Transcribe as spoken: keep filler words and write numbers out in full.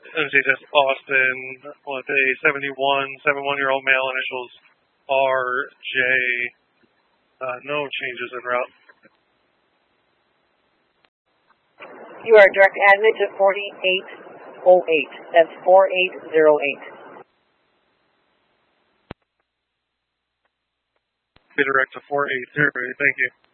M C H S Austin with a seventy-one, seventy-one-year-old male, initials R J. Uh, no changes en route. You are direct admit to forty-eight oh eight. That's four eight oh eight. Be direct to four eight oh eight. Thank you.